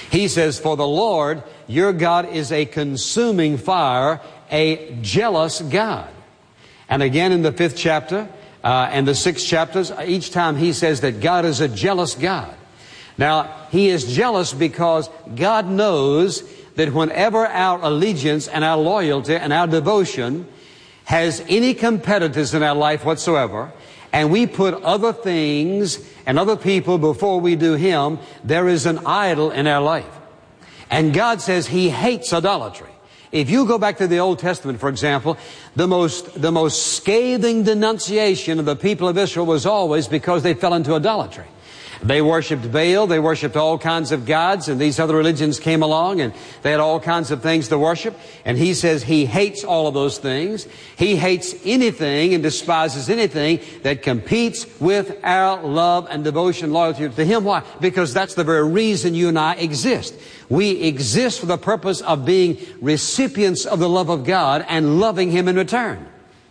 He says, for the Lord, your God, is a consuming fire, a jealous God. And again in the 5th chapter and the 6th chapters, each time he says that God is a jealous God. Now, he is jealous because God knows that whenever our allegiance and our loyalty and our devotion has any competitors in our life whatsoever, and we put other things and other people before we do Him, there is an idol in our life. And God says He hates idolatry. If you go back to the Old Testament, for example, the most scathing denunciation of the people of Israel was always because they fell into idolatry. They worshipped Baal, they worshipped all kinds of gods, and these other religions came along and they had all kinds of things to worship. And He says He hates all of those things. He hates anything and despises anything that competes with our love and devotion, loyalty to Him. Why? Because that's the very reason you and I exist. We exist for the purpose of being recipients of the love of God and loving Him in return.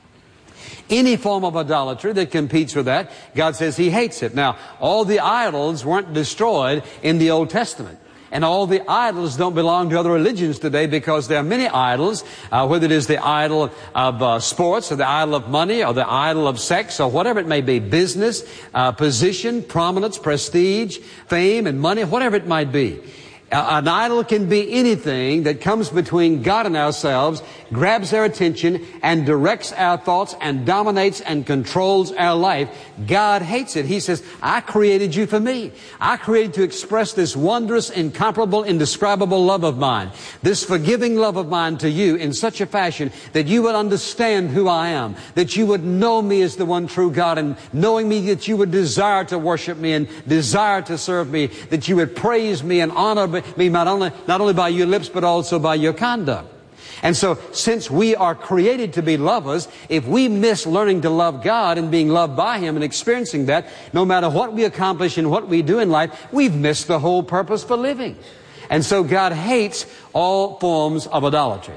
Any form of idolatry that competes with that, God says He hates it. Now, all the idols weren't destroyed in the Old Testament. And all the idols don't belong to other religions today because there are many idols, whether it is the idol of sports or the idol of money or the idol of sex or whatever it may be, business, position, prominence, prestige, fame and money, whatever it might be. An idol can be anything that comes between God and ourselves, grabs our attention, and directs our thoughts, and dominates and controls our life. God hates it. He says, I created you for me. I created to express this wondrous, incomparable, indescribable love of mine, this forgiving love of mine to you in such a fashion that you would understand who I am, that you would know me as the one true God, and knowing me that you would desire to worship me and desire to serve me, that you would praise me and honor me not only by your lips but also by your conduct. And so, since we are created to be lovers, if we miss learning to love God and being loved by Him and experiencing that, no matter what we accomplish and what we do in life, we've missed the whole purpose for living. And so God hates all forms of idolatry.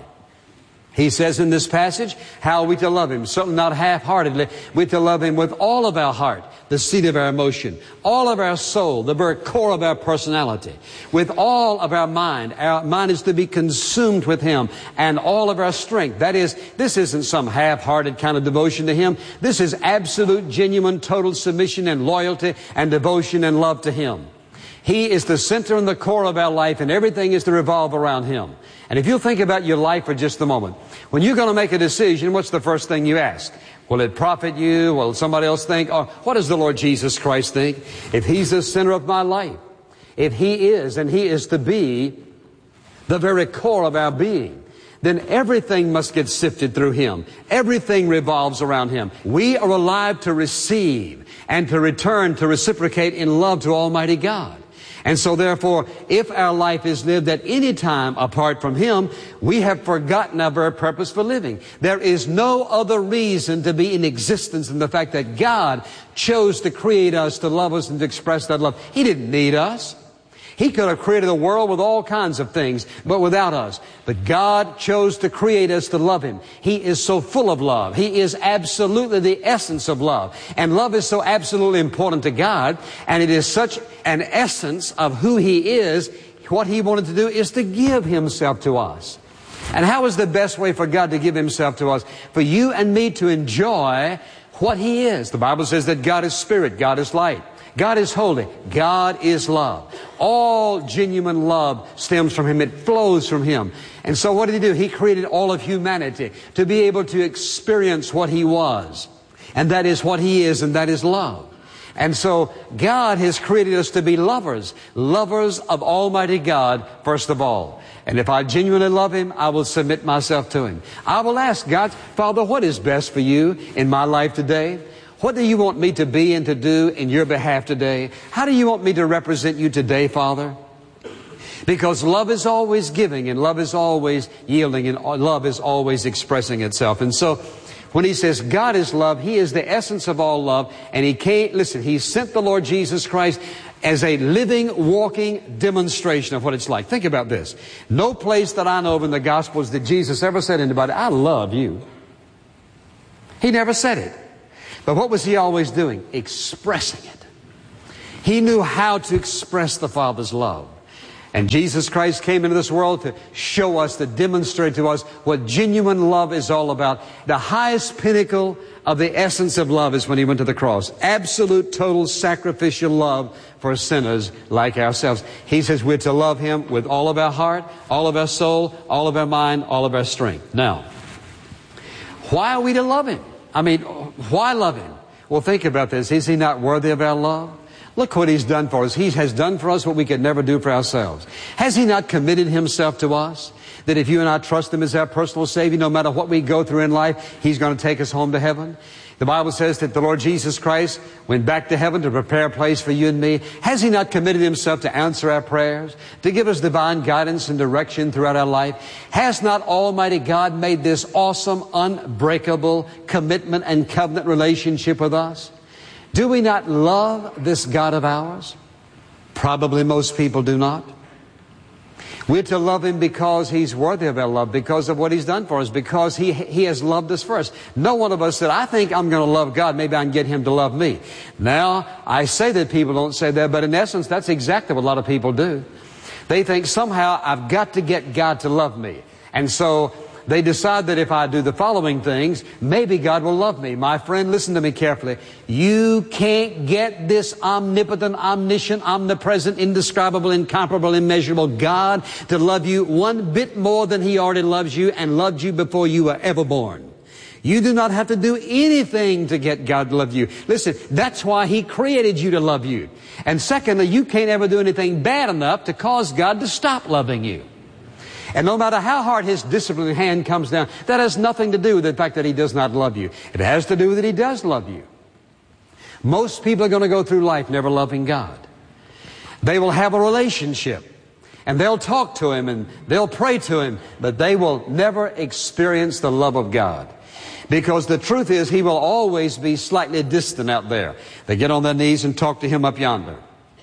He says in this passage, how are we to love Him? Certainly not half-heartedly. We're to love Him with all of our heart, the seat of our emotion, all of our soul, the very core of our personality, with all of our mind. Our mind is to be consumed with Him, and all of our strength. That is, this isn't some half-hearted kind of devotion to Him. This is absolute, genuine, total submission and loyalty and devotion and love to Him. He is the center and the core of our life, and everything is to revolve around Him. And if you'll think about your life for just a moment, when you're going to make a decision, what's the first thing you ask? Will it profit you? Will somebody else think? Or what does the Lord Jesus Christ think? If He's the center of my life, if He is, and He is to be the very core of our being, then everything must get sifted through Him. Everything revolves around Him. We are alive to receive and to return, to reciprocate in love to Almighty God. And so therefore, if our life is lived at any time apart from Him, we have forgotten our very purpose for living. There is no other reason to be in existence than the fact that God chose to create us, to love us, and to express that love. He didn't need us. He could have created a world with all kinds of things, but without us. But God chose to create us to love Him. He is so full of love. He is absolutely the essence of love. And love is so absolutely important to God, and it is such an essence of who He is. What He wanted to do is to give Himself to us. And how is the best way for God to give Himself to us? For you and me to enjoy what He is. The Bible says that God is spirit, God is light. God is holy. God is love. All genuine love stems from Him. It flows from Him. And so what did He do? He created all of humanity to be able to experience what He was. And that is what He is, and that is love. And so God has created us to be lovers. Lovers of Almighty God, first of all. And if I genuinely love Him, I will submit myself to Him. I will ask God, Father, what is best for You in my life today? What do You want me to be and to do in Your behalf today? How do You want me to represent You today, Father? Because love is always giving, and love is always yielding, and love is always expressing itself. And so when He says God is love, He is the essence of all love. And He can't, listen, He sent the Lord Jesus Christ as a living, walking demonstration of what it's like. Think about this. No place that I know of in the Gospels did Jesus ever say to anybody, I love you. He never said it. But what was He always doing? Expressing it. He knew how to express the Father's love. And Jesus Christ came into this world to show us, to demonstrate to us what genuine love is all about. The highest pinnacle of the essence of love is when He went to the cross. Absolute, total, sacrificial love for sinners like ourselves. He says we're to love Him with all of our heart, all of our soul, all of our mind, all of our strength. Now, why are we to love Him? I mean, why love Him? Well, think about this. Is He not worthy of our love? Look what He's done for us. He has done for us what we could never do for ourselves. Has He not committed Himself to us? That if you and I trust Him as our personal Savior, no matter what we go through in life, He's going to take us home to heaven. The Bible says that the Lord Jesus Christ went back to heaven to prepare a place for you and me. Has He not committed Himself to answer our prayers, to give us divine guidance and direction throughout our life? Has not Almighty God made this awesome, unbreakable commitment and covenant relationship with us? Do we not love this God of ours? Probably most people do not. We're to love Him because He's worthy of our love, because of what He's done for us, because He has loved us first. No one of us said, I think I'm going to love God, maybe I can get Him to love me. Now, I say that people don't say that, but in essence, that's exactly what a lot of people do. They think somehow I've got to get God to love me. And so they decide that if I do the following things, maybe God will love me. My friend, listen to me carefully. You can't get this omnipotent, omniscient, omnipresent, indescribable, incomparable, immeasurable God to love you one bit more than He already loves you and loved you before you were ever born. You do not have to do anything to get God to love you. Listen, that's why He created you to love you. And secondly, you can't ever do anything bad enough to cause God to stop loving you. And no matter how hard His disciplining hand comes down, that has nothing to do with the fact that He does not love you. It has to do that He does love you. Most people are going to go through life never loving God. They will have a relationship, and they'll talk to Him, and they'll pray to Him, but they will never experience the love of God. Because the truth is, He will always be slightly distant out there. They get on their knees and talk to Him up yonder.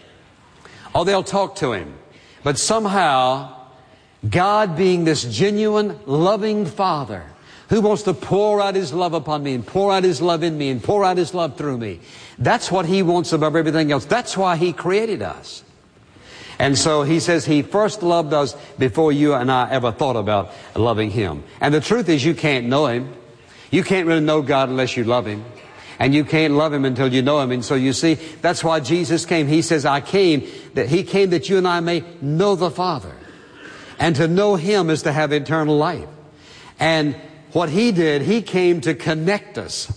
Or they'll talk to Him, but somehow God, being this genuine, loving Father who wants to pour out His love upon me and pour out His love in me and pour out His love through me, that's what He wants above everything else. That's why He created us. And so He says He first loved us before you and I ever thought about loving Him. And the truth is, you can't know Him. You can't really know God unless you love Him. And you can't love Him until you know Him. And so you see, that's why Jesus came. He says, He came that you and I may know the Father. And to know Him is to have eternal life. And what He did, He came to connect us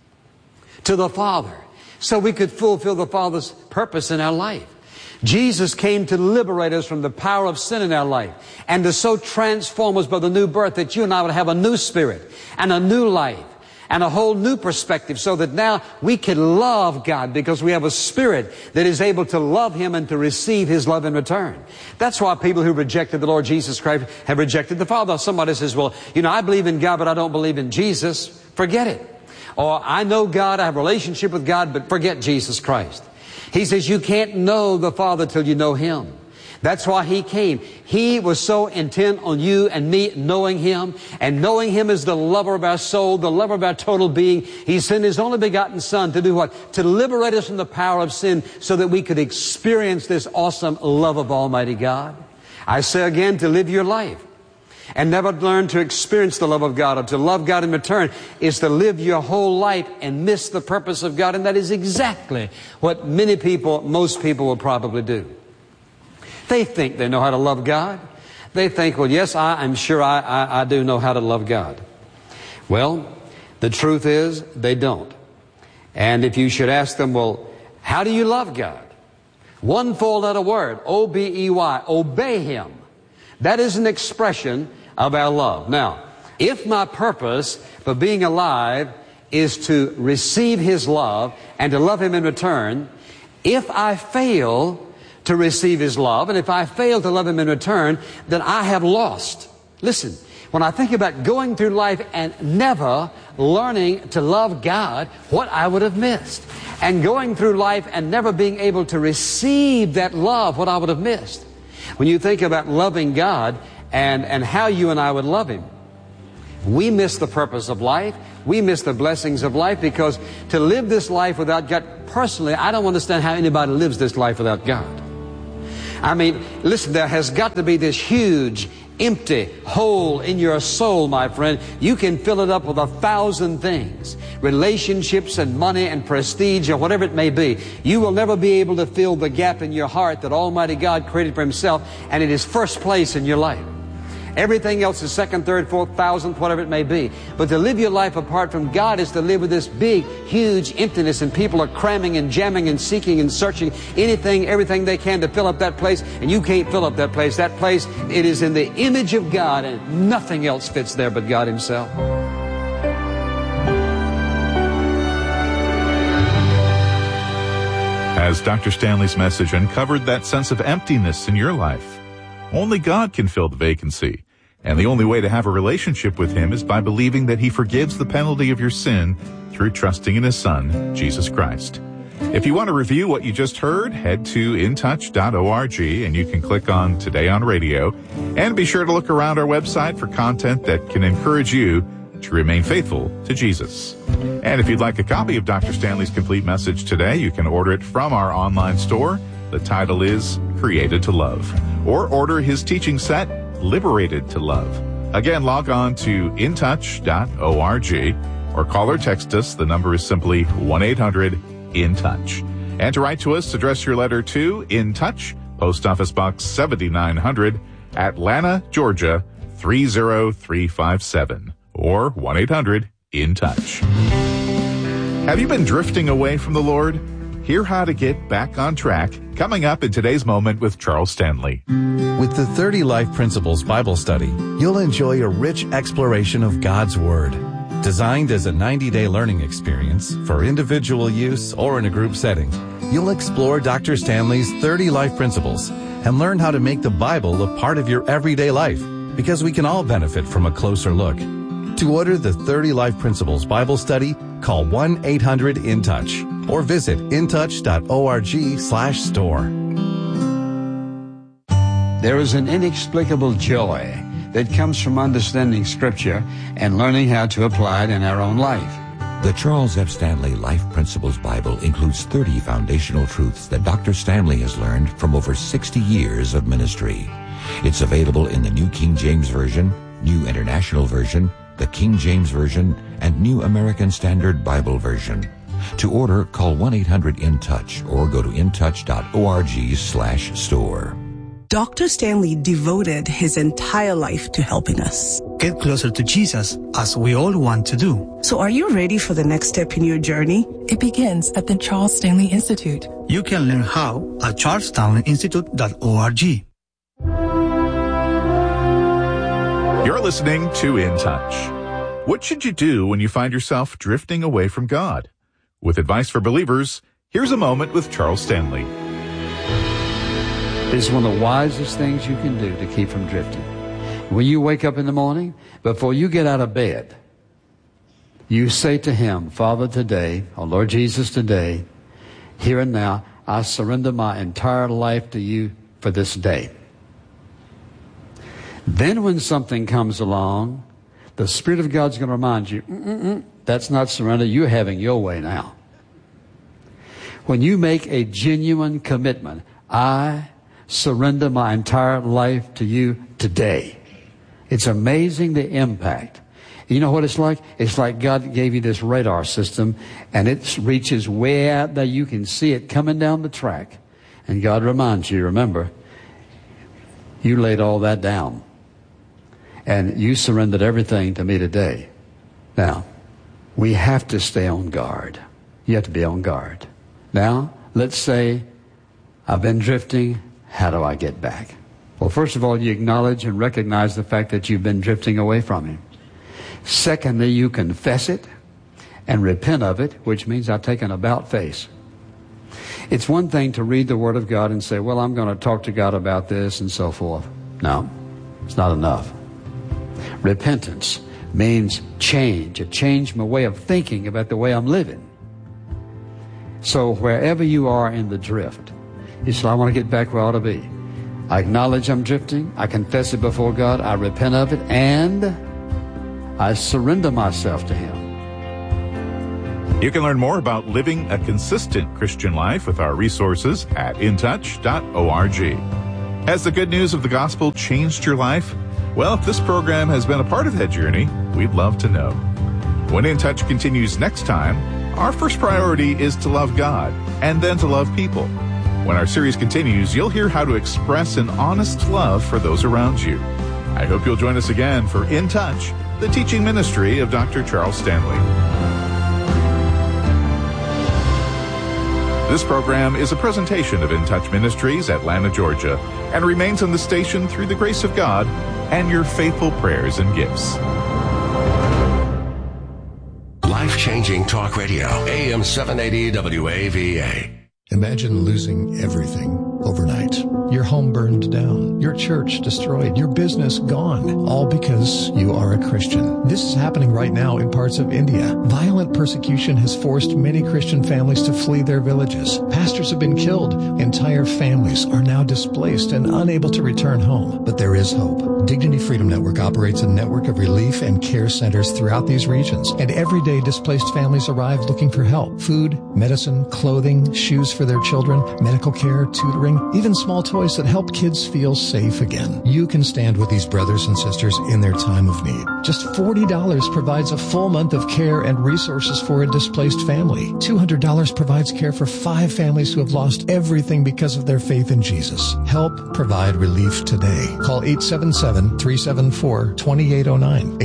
to the Father so we could fulfill the Father's purpose in our life. Jesus came to liberate us from the power of sin in our life and to so transform us by the new birth that you and I would have a new spirit and a new life and a whole new perspective, so that now we can love God because we have a spirit that is able to love Him and to receive His love in return. That's why people who rejected the Lord Jesus Christ have rejected the Father. Somebody says, well, I believe in God, but I don't believe in Jesus. Forget it. Or I know God, I have a relationship with God, but forget Jesus Christ. He says you can't know the Father till you know Him. That's why He came. He was so intent on you and me knowing Him, and knowing Him as the lover of our soul, the lover of our total being. He sent His only begotten Son to do what? To liberate us from the power of sin so that we could experience this awesome love of Almighty God. I say again, to live your life and never learn to experience the love of God or to love God in return is to live your whole life and miss the purpose of God. And that is exactly what most people will probably do. They think they know how to love God. They think, well, yes, I'm sure I do know how to love God. Well, the truth is they don't. And if you should ask them, well, how do you love God? One four-letter word, O-B-E-Y, obey Him. That is an expression of our love. Now, if my purpose for being alive is to receive His love and to love Him in return, if I fail to receive His love, and if I fail to love Him in return, then I have lost. Listen, when I think about going through life and never learning to love God, what I would have missed. And going through life and never being able to receive that love, what I would have missed. When you think about loving God and how you and I would love Him, we miss the purpose of life. We miss the blessings of life, because to live this life without God, personally, I don't understand how anybody lives this life without God. I mean, listen, there has got to be this huge, empty hole in your soul, my friend. You can fill it up with 1,000 things, relationships and money and prestige or whatever it may be. You will never be able to fill the gap in your heart that Almighty God created for Himself, and it is first place in your life. Everything else is second, third, fourth, thousandth, whatever it may be. But to live your life apart from God is to live with this big, huge emptiness, and people are cramming and jamming and seeking and searching anything, everything they can to fill up that place, and you can't fill up that place. That place, it is in the image of God, and nothing else fits there but God Himself. As Dr. Stanley's message uncovered that sense of emptiness in your life, only God can fill the vacancy. And the only way to have a relationship with Him is by believing that He forgives the penalty of your sin through trusting in His Son, Jesus Christ. If you want to review what you just heard, head to intouch.org and you can click on Today on Radio. And be sure to look around our website for content that can encourage you to remain faithful to Jesus. And if you'd like a copy of Dr. Stanley's complete message today, you can order it from our online store. The title is Created to Love. Or order his teaching set, Liberated to Love. Again, log on to intouch.org or call or text us. The number is simply 1-800-IN-TOUCH. And to write to us, address your letter to In Touch, Post Office Box 7900, Atlanta, Georgia 30357, or 1-800-IN-TOUCH. Have you been drifting away from the Lord? Hear how to get back on track coming up in today's Moment with Charles Stanley. With the 30 Life Principles Bible Study, you'll enjoy a rich exploration of God's Word. Designed as a 90-day learning experience for individual use or in a group setting, you'll explore Dr. Stanley's 30 Life Principles and learn how to make the Bible a part of your everyday life, because we can all benefit from a closer look. To order the 30 Life Principles Bible Study, call 1-800-IN-TOUCH or visit intouch.org/store. There is an inexplicable joy that comes from understanding Scripture and learning how to apply it in our own life. The Charles F. Stanley Life Principles Bible includes 30 foundational truths that Dr. Stanley has learned from over 60 years of ministry. It's available in the New King James Version, New International Version, the King James Version, and New American Standard Bible Version. To order, call 1-800-IN-TOUCH or go to intouch.org/store. Dr. Stanley devoted his entire life to helping us get closer to Jesus, as we all want to do. So are you ready for the next step in your journey? It begins at the Charles Stanley Institute. You can learn how at charlesstanleyinstitute.org. You're listening to In Touch. What should you do when you find yourself drifting away from God? With advice for believers, here's a moment with Charles Stanley. It's one of the wisest things you can do to keep from drifting. When you wake up in the morning, before you get out of bed, you say to Him, Father, today, oh Lord Jesus, today, here and now, I surrender my entire life to you for this day. Then when something comes along, the Spirit of God's going to remind you, that's not surrender. You're having your way now. When you make a genuine commitment, I surrender my entire life to you today. It's amazing the impact. You know what it's like? It's like God gave you this radar system, and it reaches way out there. You can see it coming down the track. And God reminds you, remember, you laid all that down. And you surrendered everything to me today. Now, we have to stay on guard. You have to be on guard. Now, let's say I've been drifting. How do I get back? Well, first of all, you acknowledge and recognize the fact that you've been drifting away from Him. Secondly, you confess it and repent of it, which means I take an about face. It's one thing to read the Word of God and say, well, I'm going to talk to God about this and so forth. No, it's not enough. Repentance means change. It changed my way of thinking about the way I'm living. So wherever you are in the drift, you say, I want to get back where I ought to be. I acknowledge I'm drifting. I confess it before God. I repent of it. And I surrender myself to Him. You can learn more about living a consistent Christian life with our resources at intouch.org. Has the good news of the gospel changed your life? Well, if this program has been a part of that journey, we'd love to know. When In Touch continues next time, our first priority is to love God and then to love people. When our series continues, you'll hear how to express an honest love for those around you. I hope you'll join us again for In Touch, the teaching ministry of Dr. Charles Stanley. This program is a presentation of In Touch Ministries, Atlanta, Georgia, and remains on the station through the grace of God and your faithful prayers and gifts. Life-changing talk radio, AM 780 WAVA. Imagine losing everything overnight. Your home burned down, your church destroyed, your business gone, all because you are a Christian. This is happening right now in parts of India. Violent persecution has forced many Christian families to flee their villages. Pastors have been killed. Entire families are now displaced and unable to return home. But there is hope. Dignity Freedom Network operates a network of relief and care centers throughout these regions. And every day displaced families arrive looking for help. Food, medicine, clothing, shoes for their children, medical care, tutoring, even small toys that help kids feel safe again. You can stand with these brothers and sisters in their time of need. Just $40 provides a full month of care and resources for a displaced family. $200 provides care for 5 families who have lost everything because of their faith in Jesus. Help provide relief today. Call 877-374-2809.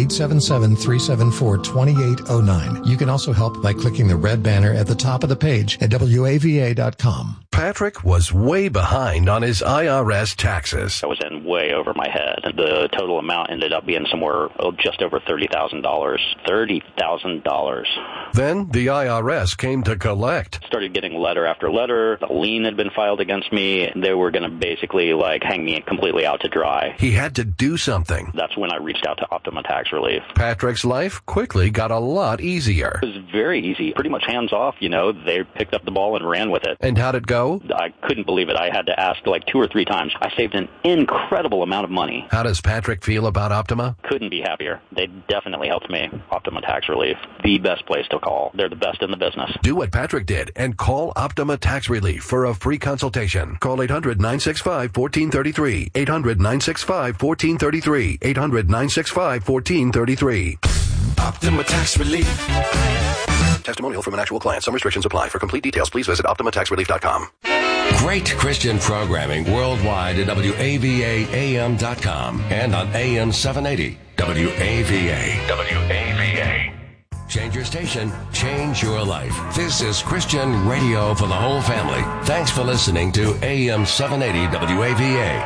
877-374-2809. You can also help by clicking the red banner at the top of the page at WAVA.com. Patrick was way behind on his IRS taxes. I was in way over my head. The total amount ended up being somewhere just over $30,000. $30,000. Then the IRS came to collect. Started getting letter after letter. A lien had been filed against me. They were going to basically hang me completely out to dry. He had to do something. That's when I reached out to Optima Tax Relief. Patrick's life quickly got a lot easier. It was very easy. Pretty much hands off, They picked up the ball and ran with it. And how'd it go? I couldn't believe it. I had to ask 2 or 3 times. I saved an incredible amount of money. How does Patrick feel about Optima? Couldn't be happier. They definitely helped me. Optima Tax Relief. The best place to call. They're the best in the business. Do what Patrick did and call Optima Tax Relief for a free consultation. Call 800-965-1433. 800-965-1433. 800-965-1433. Optima Tax Relief. Testimonial from an actual client. Some restrictions apply. For complete details, please visit OptimaTaxRelief.com. Great Christian programming worldwide at WAVAAM.com and on AM 780 WAVA. WAVA. Change your station, change your life. This is Christian radio for the whole family. Thanks for listening to AM 780 WAVA.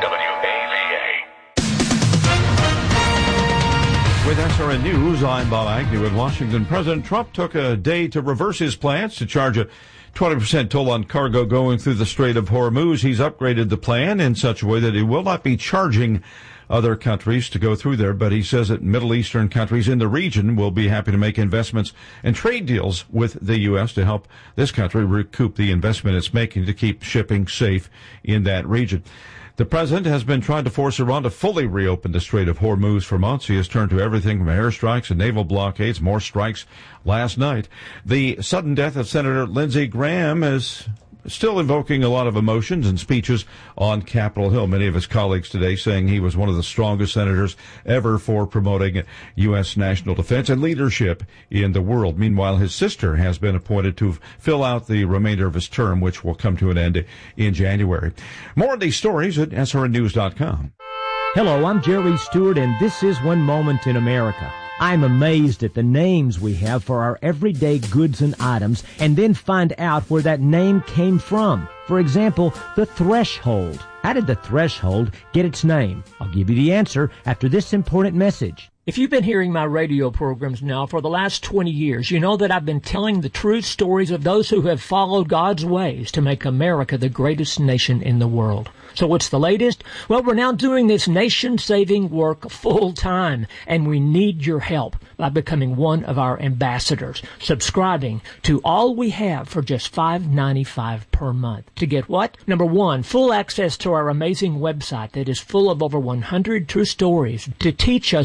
With SRN News, I'm Bob Agnew in Washington. President Trump took a day to reverse his plans to charge a 20% toll on cargo going through the Strait of Hormuz. He's upgraded the plan in such a way that he will not be charging other countries to go through there, but he says that Middle Eastern countries in the region will be happy to make investments and trade deals with the U.S. to help this country recoup the investment it's making to keep shipping safe in that region. The president has been trying to force Iran to fully reopen the Strait of Hormuz for months. He has turned to everything from airstrikes and naval blockades, more strikes last night. The sudden death of Senator Lindsey Graham is still invoking a lot of emotions and speeches on Capitol Hill. Many of his colleagues today saying he was one of the strongest senators ever for promoting U.S. national defense and leadership in the world. Meanwhile, his sister has been appointed to fill out the remainder of his term, which will come to an end in January. More of these stories at srnnews.com. Hello, I'm Jerry Stewart, and this is One Moment in America. I'm amazed at the names we have for our everyday goods and items, and then find out where that name came from. For example, the threshold. How did the threshold get its name? I'll give you the answer after this important message. If you've been hearing my radio programs now for the last 20 years, you know that I've been telling the true stories of those who have followed God's ways to make America the greatest nation in the world. So what's the latest? Well, we're now doing this nation-saving work full-time, and we need your help by becoming one of our ambassadors, subscribing to All We Have for just $5.95 per month. To get what? Number one, full access to our amazing website that is full of over 100 true stories to teach us with these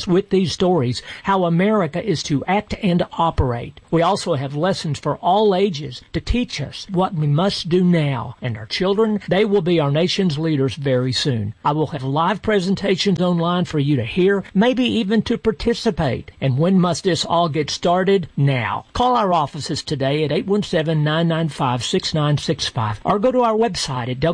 these stories how America is to act and operate. We also have lessons for all ages to teach us what we must do now. And our children, they will be our nation's leaders very soon. I will have live presentations online for you to hear, maybe even to participate. And when must this all get started? Now. Call our offices today at 817-995-6965 or go to our website at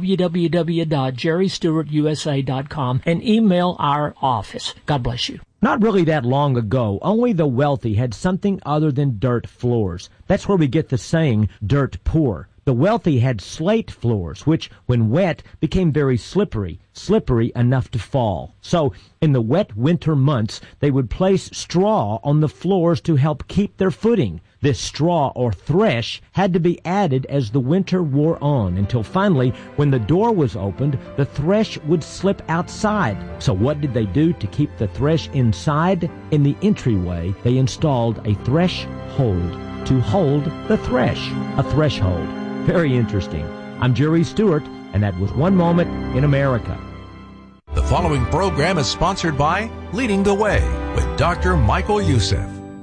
www.jerrystewartusa.com and email our office. God bless you. Not really that long ago, only the wealthy had something other than dirt floors. That's where we get the saying, dirt poor. The wealthy had slate floors, which, when wet, became very slippery enough to fall. So, in the wet winter months, they would place straw on the floors to help keep their footing. This straw, or thresh, had to be added as the winter wore on, until finally, when the door was opened, the thresh would slip outside. So what did they do to keep the thresh inside? In the entryway, they installed a threshold to hold the thresh, a threshold. Very interesting. I'm Jerry Stewart, and that was One Moment in America. The following program is sponsored by Leading the Way with Dr. Michael Youssef.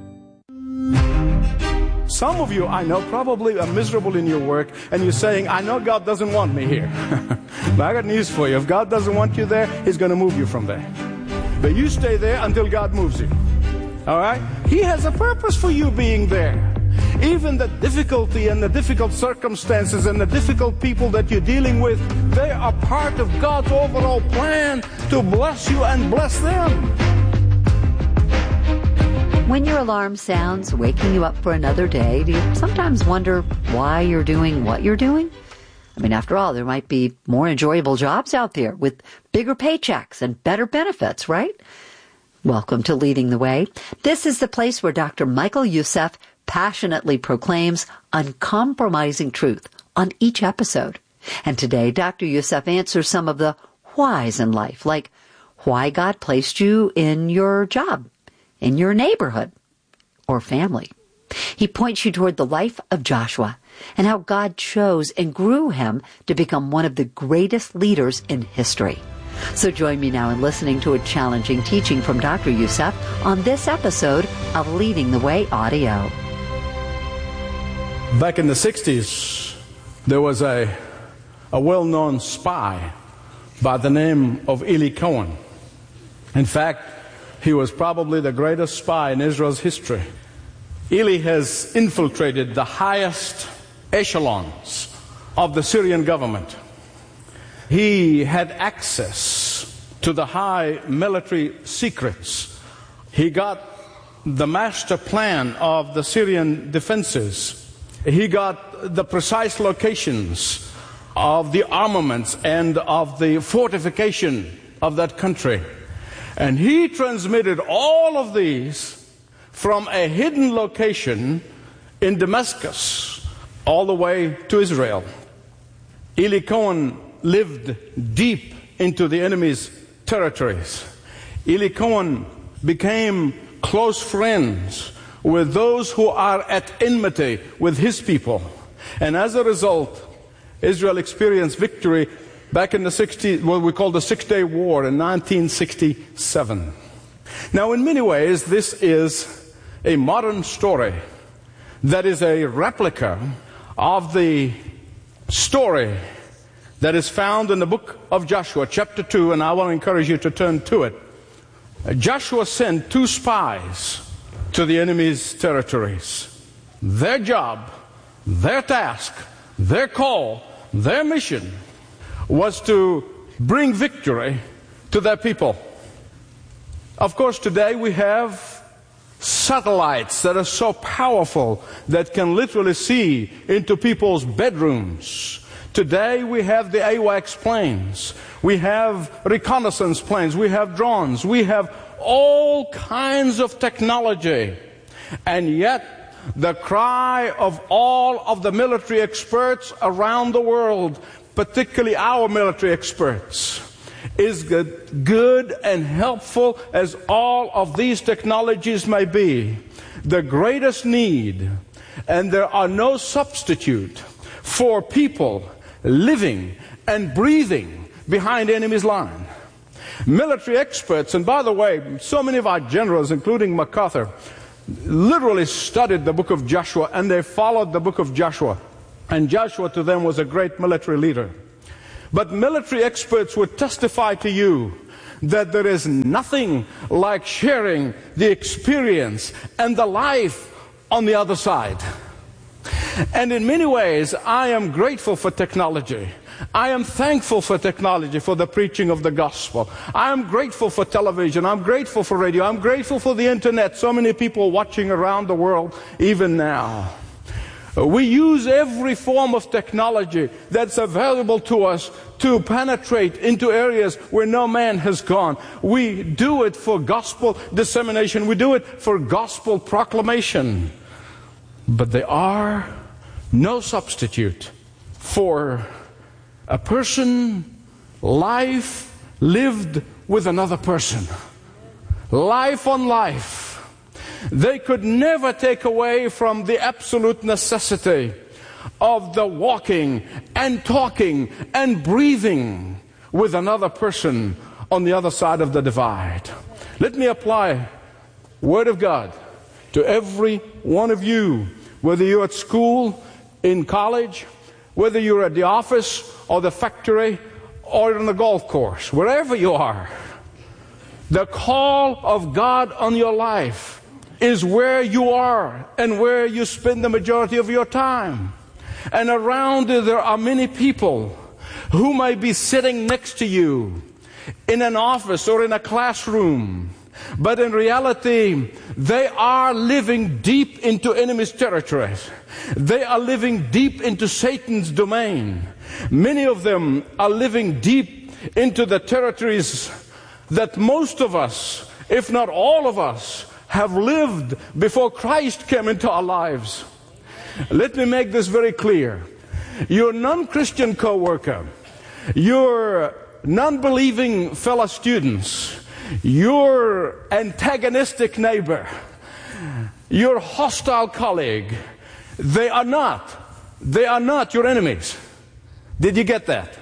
Some of you, I know, probably are miserable in your work, and you're saying, I know God doesn't want me here. But I got news for you. If God doesn't want you there, He's going to move you from there. But you stay there until God moves you. All right? He has a purpose for you being there. Even the difficulty and the difficult circumstances and the difficult people that you're dealing with, they are part of God's overall plan to bless you and bless them. When your alarm sounds, waking you up for another day, do you sometimes wonder why you're doing what you're doing? I mean, after all, there might be more enjoyable jobs out there with bigger paychecks and better benefits, right? Welcome to Leading the Way. This is the place where Dr. Michael Youssef passionately proclaims uncompromising truth on each episode. And today, Dr. Youssef answers some of the whys in life, like why God placed you in your job, in your neighborhood, or family. He points you toward the life of Joshua and how God chose and grew him to become one of the greatest leaders in history. So join me now in listening to a challenging teaching from Dr. Youssef on this episode of Leading the Way Audio. Back in the 60s, there was a well-known spy by the name of Eli Cohen. In fact, he was probably the greatest spy in Israel's history. Eli has infiltrated the highest echelons of the Syrian government. He had access to the high military secrets. He got the master plan of the Syrian defenses. He got the precise locations of the armaments and of the fortification of that country. And he transmitted all of these from a hidden location in Damascus all the way to Israel. Eli Cohen lived deep into the enemy's territories. Eli Cohen became close friends with those who are at enmity with his people. And as a result, Israel experienced victory back in the 60s, what we call the Six-Day War in 1967. Now, in many ways, this is a modern story that is a replica of the story that is found in the book of Joshua, chapter 2, and I want to encourage you to turn to it. Joshua sent 2 spies to the enemy's territories. Their job, their task, their call, their mission was to bring victory to their people. Of course, today we have satellites that are so powerful that can literally see into people's bedrooms. Today we have the AWACS planes, we have reconnaissance planes, we have drones, we have all kinds of technology. And yet the cry of all of the military experts around the world, particularly our military experts, is good and helpful as all of these technologies may be. The greatest need, and there are no substitute for people living and breathing behind enemy's line. Military experts, and by the way, so many of our generals, including MacArthur, literally studied the book of Joshua, and they followed the book of Joshua. And Joshua to them was a great military leader. But military experts would testify to you that there is nothing like sharing the experience and the life on the other side. And in many ways, I am grateful for technology. I am thankful for technology, for the preaching of the gospel. I am grateful for television. I'm grateful for radio. I'm grateful for the internet. So many people watching around the world, even now. We use every form of technology that's available to us to penetrate into areas where no man has gone. We do it for gospel dissemination. We do it for gospel proclamation. But there are no substitute for a person, life lived with another person. Life on life. They could never take away from the absolute necessity of the walking and talking and breathing with another person on the other side of the divide. Let me apply Word of God to every one of you, whether you're at school, in college, whether you're at the office or the factory or on the golf course, wherever you are. The call of God on your life is where you are and where you spend the majority of your time. And around you there are many people who may be sitting next to you in an office or in a classroom, but in reality they are living deep into enemy's territory. They are living deep into Satan's domain. Many of them are living deep into the territories that most of us, if not all of us, have lived before Christ came into our lives. Let me make this very clear. Your non-Christian co-worker, your non-believing fellow students, your antagonistic neighbor, your hostile colleague, they are not your enemies. Did you get that?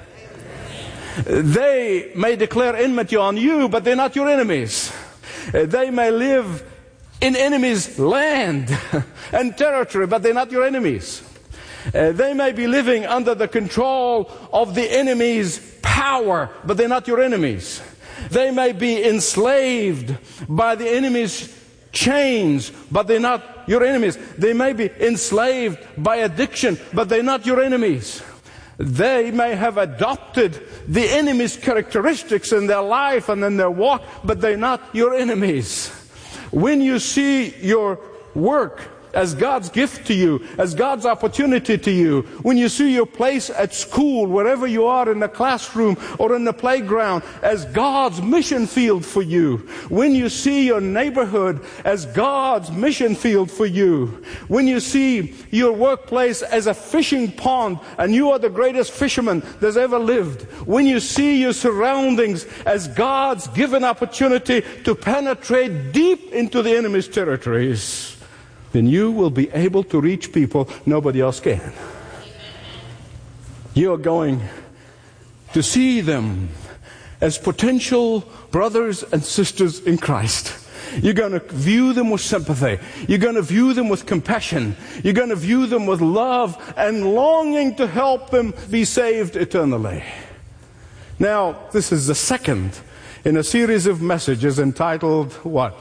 They may declare enmity on you, but they're not your enemies. They may live in enemies' land and territory, but they're not your enemies. They may be living under the control of the enemy's power, but they're not your enemies. They may be enslaved by the enemy's chains, but they're not your enemies. They may be enslaved by addiction, but they're not your enemies. They may have adopted the enemy's characteristics in their life and in their walk, but they're not your enemies. When you see your work as God's gift to you, as God's opportunity to you, when you see your place at school, wherever you are in the classroom or in the playground, as God's mission field for you, when you see your neighborhood as God's mission field for you, when you see your workplace as a fishing pond and you are the greatest fisherman that's ever lived, when you see your surroundings as God's given opportunity to penetrate deep into the enemy's territories, then you will be able to reach people nobody else can. You are going to see them as potential brothers and sisters in Christ. You're going to view them with sympathy. You're going to view them with compassion. You're going to view them with love and longing to help them be saved eternally. Now, this is the second in a series of messages entitled what?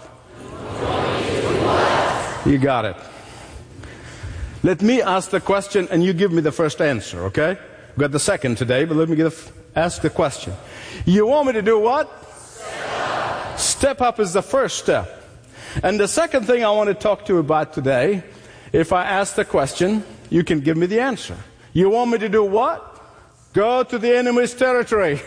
You got it. Let me ask the question and you give me the first answer, okay? We've got the second today, but let me ask the question. You want me to do what? Step up is the first step. And the second thing I want to talk to you about today, if I ask the question, you can give me the answer. You want me to do what? Go to the enemy's territory.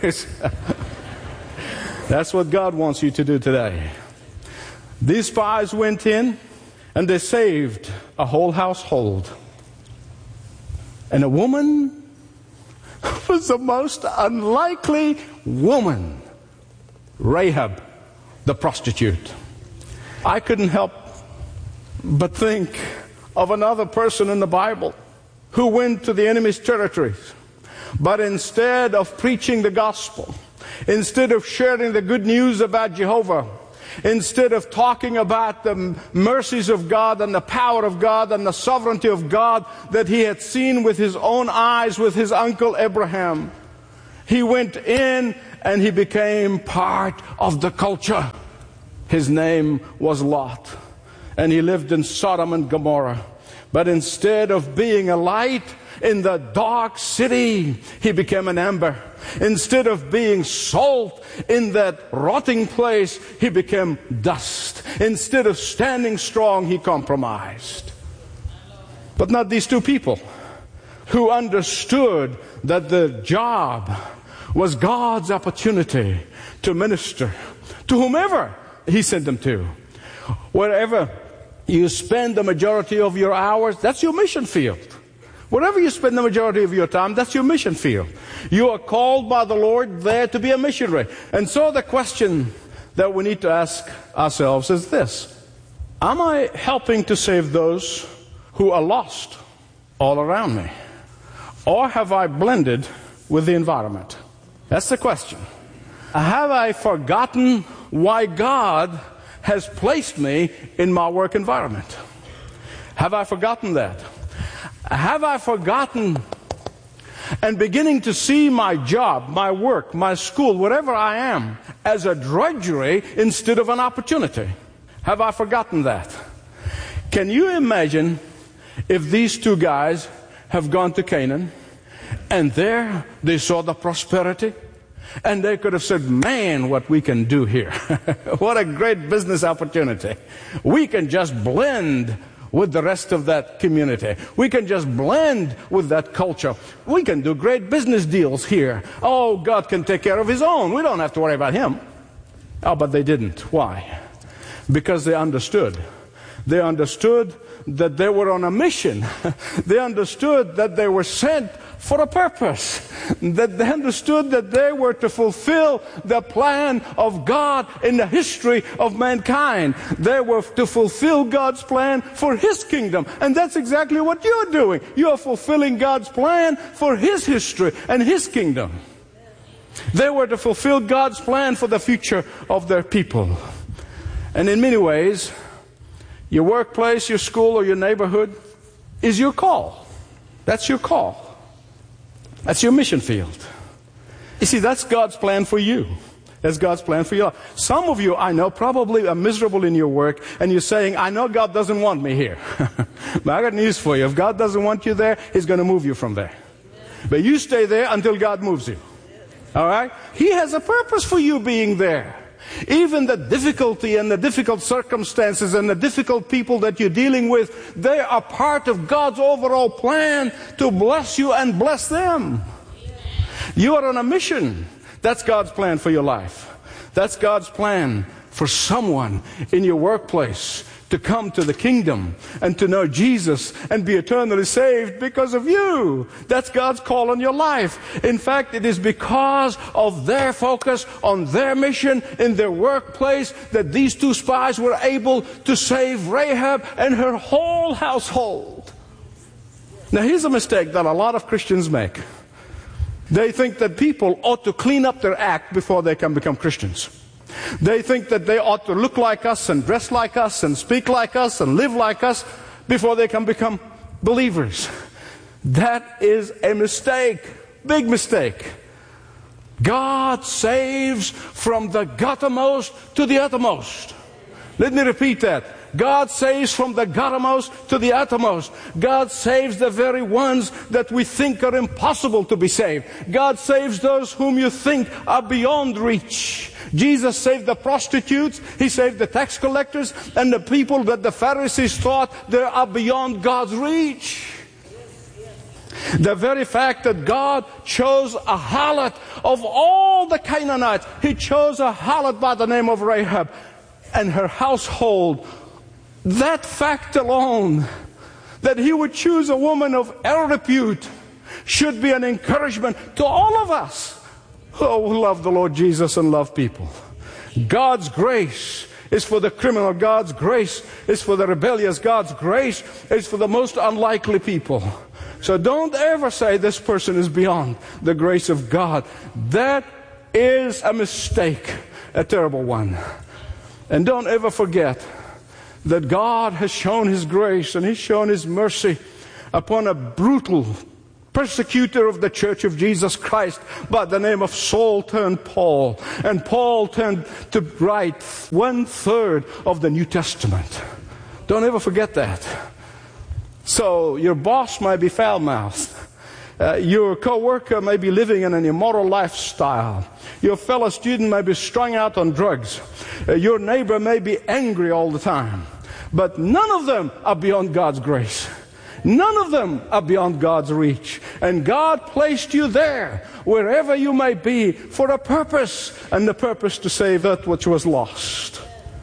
That's what God wants you to do today. These spies went in and they saved a whole household. And a woman was the most unlikely woman, Rahab, the prostitute. I couldn't help but think of another person in the Bible who went to the enemy's territories, but instead of preaching the gospel, Instead of sharing the good news about Jehovah, instead of talking about the mercies of God and the power of God and the sovereignty of God that he had seen with his own eyes with his uncle Abraham, he went in and he became part of the culture. His name was Lot, and he lived in Sodom and Gomorrah. But instead of being a light in the dark city, he became an ember. Instead of being salt in that rotting place, he became dust. Instead of standing strong, he compromised. But not these two people who understood that the job was God's opportunity to minister to whomever he sent them to. Wherever you spend the majority of your hours, that's your mission field. Wherever you spend the majority of your time, that's your mission field. You are called by the Lord there to be a missionary. And so the question that we need to ask ourselves is this: am I helping to save those who are lost all around me? Or have I blended with the environment? That's the question. Have I forgotten why God has placed me in my work environment? Have I forgotten that? Have I forgotten and beginning to see my job, my work, my school, whatever I am, as a drudgery instead of an opportunity? Have I forgotten that? Can you imagine if these two guys have gone to Canaan and there they saw the prosperity and they could have said, man, what we can do here. What a great business opportunity. We can just blend with the rest of that community. We can just blend with that culture. We can do great business deals here. Oh, God can take care of his own. We don't have to worry about him. Oh, but they didn't. Why? Because they understood. They understood that they were on a mission. They understood that they were sent for a purpose. That they understood that they were to fulfill the plan of God in the history of mankind. They were to fulfill God's plan for his kingdom. And that's exactly what you're doing. You are fulfilling God's plan for his history and his kingdom. They were to fulfill God's plan for the future of their people. And in many ways, your workplace, your school, or your neighborhood is your call. That's your call. That's your mission field. You see, that's God's plan for you. That's God's plan for you. Some of you, I know, probably are miserable in your work, and you're saying, I know God doesn't want me here. But I got news for you. If God doesn't want you there, he's going to move you from there. But you stay there until God moves you. All right? He has a purpose for you being there. Even the difficulty and the difficult circumstances and the difficult people that you're dealing with, they are part of God's overall plan to bless you and bless them. You are on a mission. That's God's plan for your life. That's God's plan for someone in your workplace to come to the kingdom and to know Jesus and be eternally saved because of you. That's God's call on your life. In fact, it is because of their focus on their mission in their workplace that these two spies were able to save Rahab and her whole household. Now, here's a mistake that a lot of Christians make. They think that people ought to clean up their act before they can become Christians. They think that they ought to look like us and dress like us and speak like us and live like us before they can become believers. That is a mistake. Big mistake. God saves from the guttermost to the uttermost. Let me repeat that. God saves from the guttermost to the uttermost. God saves the very ones that we think are impossible to be saved. God saves those whom you think are beyond reach. Jesus saved the prostitutes, he saved the tax collectors, and the people that the Pharisees thought they are beyond God's reach. The very fact that God chose a harlot of all the Canaanites, he chose a harlot by the name of Rahab and her household. That fact alone, that he would choose a woman of ill repute, should be an encouragement to all of us who love the Lord Jesus and love people. God's grace is for the criminal. God's grace is for the rebellious. God's grace is for the most unlikely people. So don't ever say this person is beyond the grace of God. That is a mistake, a terrible one. And don't ever forget that God has shown His grace and He's shown His mercy upon a brutal persecutor of the Church of Jesus Christ by the name of Saul turned Paul. And Paul turned to write 1/3 of the New Testament. Don't ever forget that. So your boss might be foul-mouthed. Your co-worker may be living in an immoral lifestyle. Your fellow student may be strung out on drugs. Your neighbor may be angry all the time. But none of them are beyond God's grace. None of them are beyond God's reach. And God placed you there, wherever you may be, for a purpose, and the purpose to save that which was lost.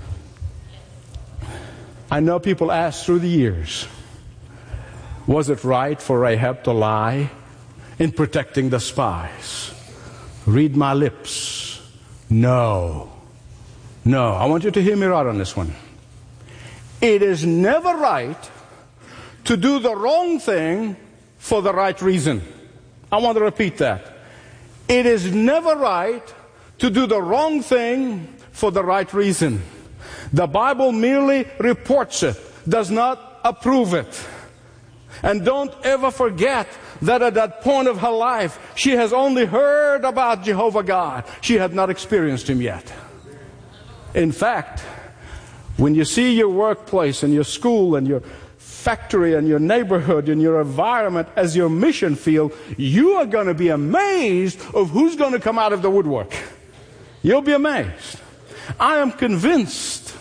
I know people ask through the years, was it right for Rahab to lie in protecting the spies? Read my lips. No. No. I want you to hear me right on this one. It is never right to do the wrong thing for the right reason. I want to repeat that. It is never right to do the wrong thing for the right reason. The Bible merely reports it, does not approve it. And don't ever forget that at that point of her life, she has only heard about Jehovah God. She had not experienced Him yet. In fact, when you see your workplace and your school and your factory and your neighborhood and your environment as your mission field, you are going to be amazed of who's going to come out of the woodwork. You'll be amazed. I'm convinced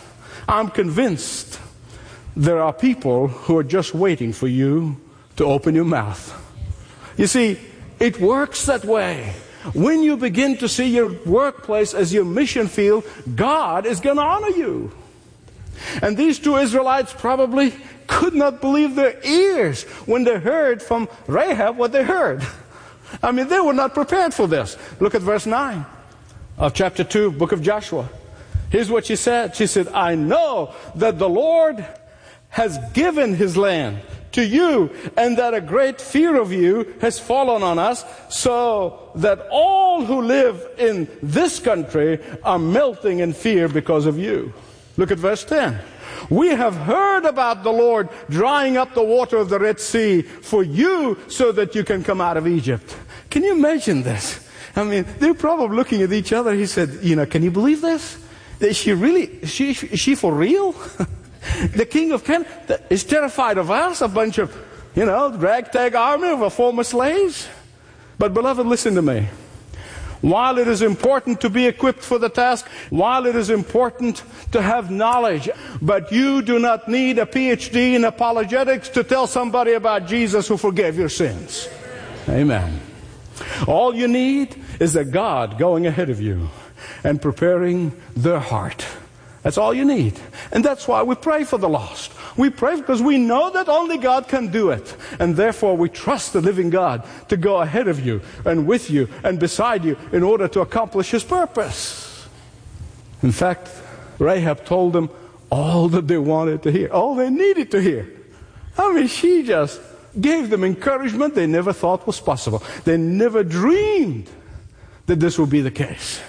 there are people who are just waiting for you to open your mouth. You see, it works that way. When you begin to see your workplace as your mission field, God is going to honor you. And these two Israelites probably could not believe their ears when they heard from Rahab what they heard. I mean, they were not prepared for this. Look at verse 9 of chapter 2, book of Joshua. Here's what she said. She said, I know that the Lord has given His land to you, and that a great fear of you has fallen on us, so that all who live in this country are melting in fear because of you. Look at verse 10. We have heard about the Lord drying up the water of the Red Sea for you so that you can come out of Egypt. Can you imagine this? I mean, they're probably looking at each other. He said, can you believe this? Is she for real? The king of Canaan is terrified of us, a bunch of, ragtag army of former slaves. But beloved, listen to me. While it is important to be equipped for the task, while it is important to have knowledge, but you do not need a PhD in apologetics to tell somebody about Jesus who forgave your sins. Amen. All you need is a God going ahead of you and preparing their heart. That's all you need. And that's why we pray for the lost. We pray because we know that only God can do it. And therefore we trust the living God to go ahead of you and with you and beside you in order to accomplish His purpose. In fact, Rahab told them all that they wanted to hear, all they needed to hear. I mean, she just gave them encouragement they never thought was possible. They never dreamed that this would be the case.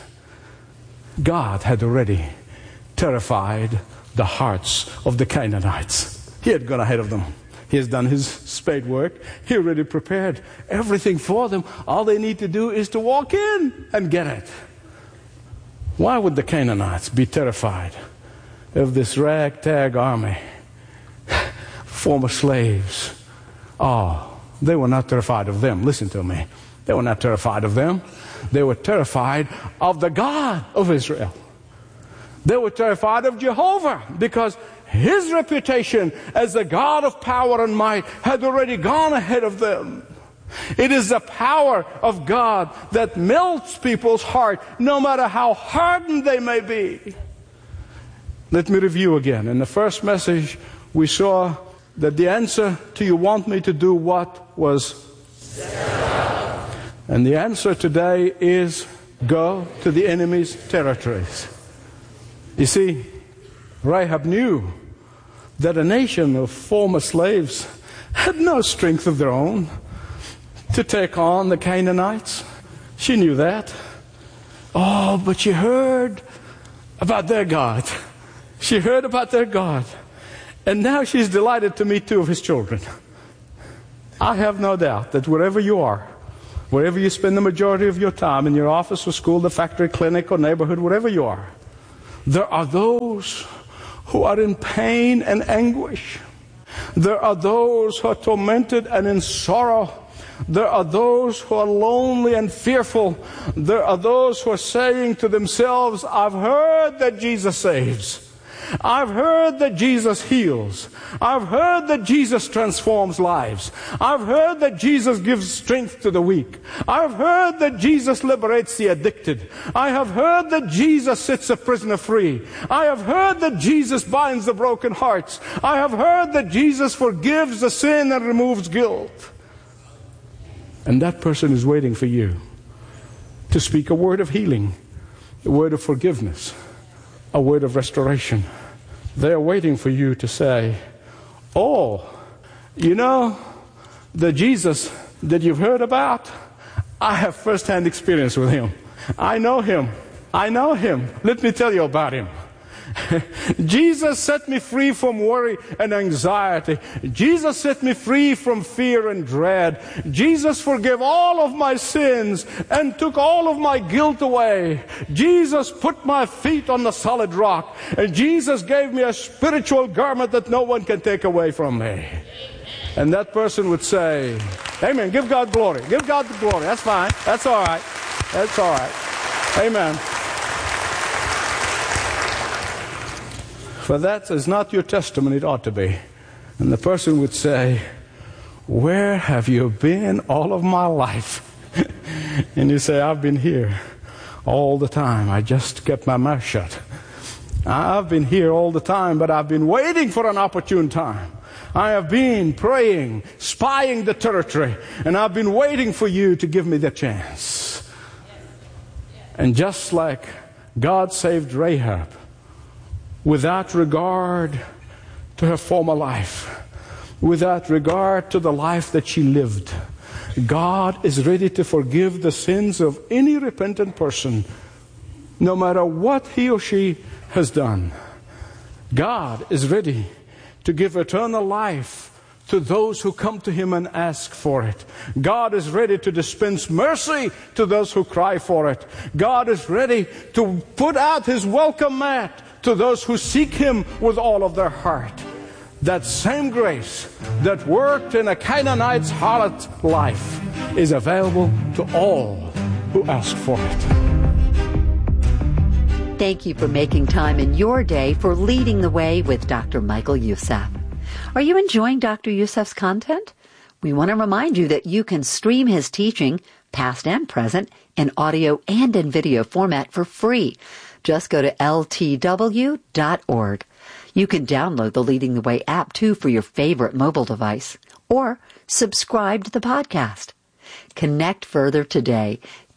God had already terrified the hearts of the Canaanites. He had gone ahead of them. He has done His spade work. He already prepared everything for them. All they need to do is to walk in and get it. Why would the Canaanites be terrified of this ragtag army? Former slaves. Oh, they were not terrified of them. Listen to me. They were not terrified of them. They were terrified of the God of Israel. They were terrified of Jehovah because His reputation as the God of power and might had already gone ahead of them. It is the power of God that melts people's heart, no matter how hardened they may be. Let me review again. In the first message, we saw that the answer to "you want me to do what" was Sarah. And the answer today is go to the enemy's territories. You see, Rahab knew that a nation of former slaves had no strength of their own to take on the Canaanites. She knew that. Oh, but she heard about their God. She heard about their God. And now she's delighted to meet 2 of his children. I have no doubt that wherever you are, wherever you spend the majority of your time, in your office or school, the factory, clinic, or neighborhood, wherever you are, there are those who are in pain and anguish. There are those who are tormented and in sorrow. There are those who are lonely and fearful. There are those who are saying to themselves, I've heard that Jesus saves. I've heard that Jesus heals. I've heard that Jesus transforms lives. I've heard that Jesus gives strength to the weak. I've heard that Jesus liberates the addicted. I have heard that Jesus sets a prisoner free. I have heard that Jesus binds the broken hearts. I have heard that Jesus forgives the sin and removes guilt. And that person is waiting for you to speak a word of healing, a word of forgiveness, a word of restoration. They're waiting for you to say, oh, you know, the Jesus that you've heard about, I have first-hand experience with him. I know him. I know him. Let me tell you about him. Jesus set me free from worry and anxiety. Jesus set me free from fear and dread. Jesus forgave all of my sins and took all of my guilt away. Jesus put my feet on the solid rock. And Jesus gave me a spiritual garment that no one can take away from me. And that person would say, amen, give God glory. Give God the glory. That's fine. That's all right. That's all right. Amen. For that is not your testimony, it ought to be. And the person would say, where have you been all of my life? And you say, I've been here all the time. I just kept my mouth shut. I've been here all the time, but I've been waiting for an opportune time. I have been praying, spying the territory, and I've been waiting for you to give me the chance. And just like God saved Rahab, without regard to her former life, without regard to the life that she lived, God is ready to forgive the sins of any repentant person, no matter what he or she has done. God is ready to give eternal life to those who come to him and ask for it. God is ready to dispense mercy to those who cry for it. God is ready to put out his welcome mat to those who seek him with all of their heart. That same grace that worked in a Canaanite's harlot life is available to all who ask for it. Thank you for making time in your day for Leading the Way with Dr. Michael Youssef. Are you enjoying Dr. Youssef's content? We want to remind you that you can stream his teaching, past and present, in audio and in video format for free. Just go to ltw.org. You can download the Leading the Way app, too, for your favorite mobile device. Or subscribe to the podcast. Connect further today,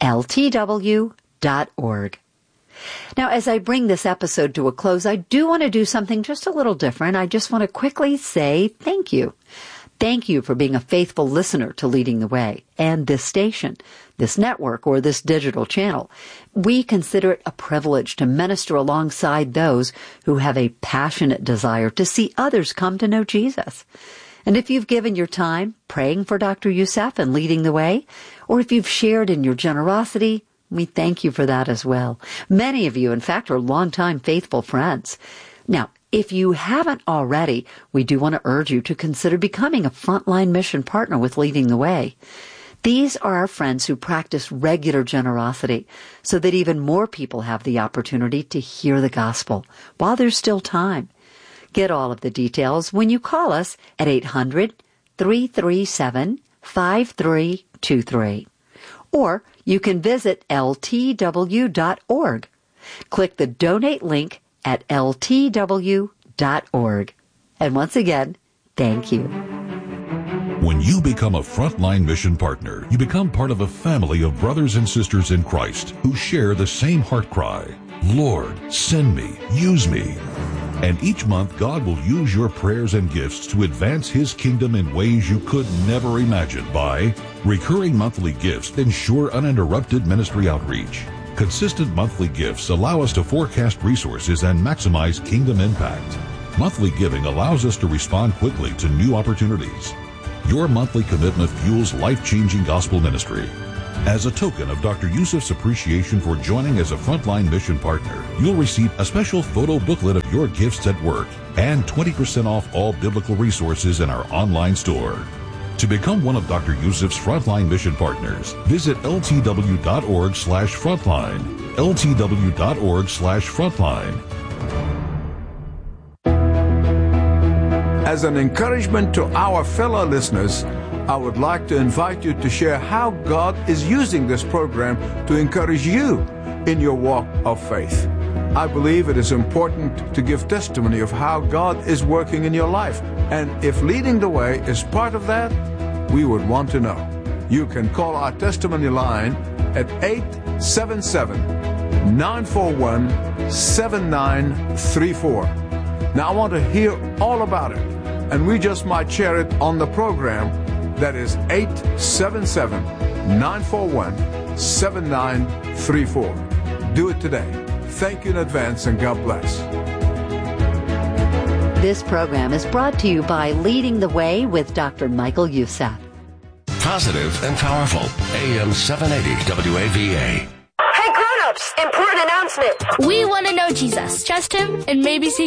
ltw.org. Now, as I bring this episode to a close, I do want to do something just a little different. I just want to quickly say thank you. Thank you for being a faithful listener to Leading the Way and this station, this network, or this digital channel. We consider it a privilege to minister alongside those who have a passionate desire to see others come to know Jesus. And if you've given your time praying for Dr. Youssef and leading the way, or if you've shared in your generosity, we thank you for that as well. Many of you, in fact, are longtime faithful friends. Now, if you haven't already, we do want to urge you to consider becoming a frontline mission partner with Leading the Way. These are our friends who practice regular generosity so that even more people have the opportunity to hear the gospel while there's still time. Get all of the details when you call us at 800-337-5323. Or you can visit ltw.org. Click the donate link at ltw.org. And once again, thank you. When you become a Frontline Mission Partner, you become part of a family of brothers and sisters in Christ who share the same heart cry, Lord, send me, use me. And each month, God will use your prayers and gifts to advance His kingdom in ways you could never imagine by recurring monthly gifts that ensure uninterrupted ministry outreach, Consistent monthly gifts allow us to forecast resources and maximize kingdom impact. Monthly giving allows us to respond quickly to new opportunities. Your monthly commitment fuels life-changing gospel ministry. As a token of Dr. Yusuf's appreciation for joining as a Frontline Mission Partner, you'll receive a special photo booklet of your gifts at work and 20% off all biblical resources in our online store. To become one of Dr. Yusuf's Frontline Mission Partners, visit ltw.org/frontline. ltw.org/frontline. As an encouragement to our fellow listeners, I would like to invite you to share how God is using this program to encourage you in your walk of faith. I believe it is important to give testimony of how God is working in your life. And if Leading the Way is part of that, we would want to know. You can call our testimony line at 877-941-7934. Now, I want to hear all about it, and we just might share it on the program. That is 877-941-7934. Do it today. Thank you in advance, and God bless. This program is brought to you by Leading the Way with Dr. Michael Youssef. Positive and powerful. AM 780 WAVA. Hey, grown-ups, important announcement. We want to know Jesus. Trust him and maybe see